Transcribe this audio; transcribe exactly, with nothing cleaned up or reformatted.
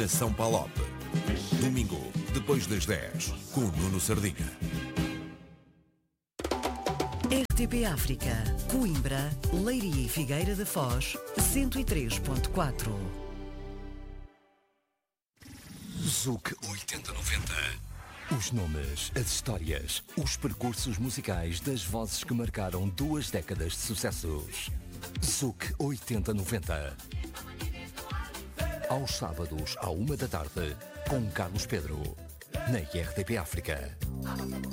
Nação Palop. Domingo, depois das dez, com Nuno Sardinha. R T P África, Coimbra, Leiria e Figueira da Foz, cento e três ponto quatro. Zouk oitenta noventa. Os nomes, as histórias, os percursos musicais das vozes que marcaram duas décadas de sucessos. Zouk oitenta noventa. Aos sábados, à uma da tarde, com Carlos Pedro, na R T P África.